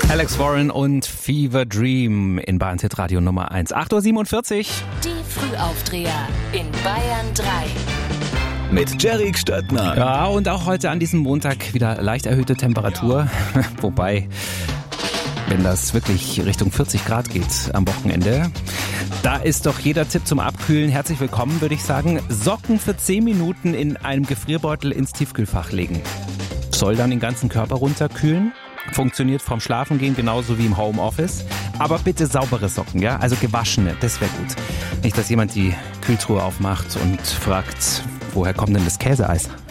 Alex Warren und Fever Dream in Bayern Hit Radio Nummer 1. 8.47 Uhr. Die Frühaufdreher in Bayern 3. Mit Jerry Stöttner. Ja, und auch heute an diesem Montag wieder leicht erhöhte Temperatur. Wobei, wenn das wirklich Richtung 40 Grad geht am Wochenende, da ist doch jeder Tipp zum Abkühlen herzlich willkommen, würde ich sagen. Socken für 10 Minuten in einem Gefrierbeutel ins Tiefkühlfach legen. Soll dann den ganzen Körper runterkühlen. Funktioniert vorm Schlafengehen genauso wie im Homeoffice. Aber bitte saubere Socken, ja? Also gewaschene, das wäre gut. Nicht, dass jemand die Kühltruhe aufmacht und fragt, woher kommt denn das Käseeis?